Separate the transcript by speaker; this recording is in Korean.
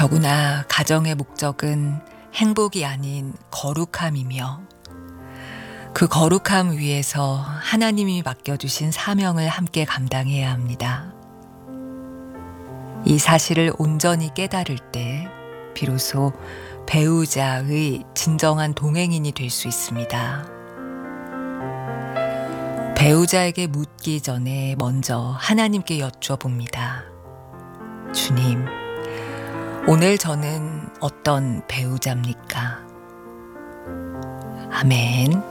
Speaker 1: 더구나 가정의 목적은 행복이 아닌 거룩함이며 그 거룩함 위에서 하나님이 맡겨주신 사명을 함께 감당해야 합니다. 이 사실을 온전히 깨달을 때 비로소 배우자의 진정한 동행인이 될 수 있습니다. 배우자에게 묻기 전에 먼저 하나님께 여쭤봅니다. 주님, 오늘 저는 어떤 배우자입니까? 아멘.